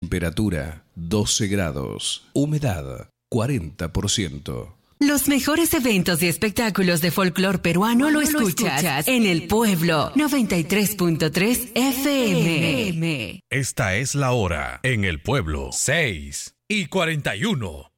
Temperatura 12 grados. Humedad 40%. Los mejores eventos y espectáculos de folclore peruano lo escuchas en El Pueblo 93.3 FM. Esta es la hora en El Pueblo, 6:41.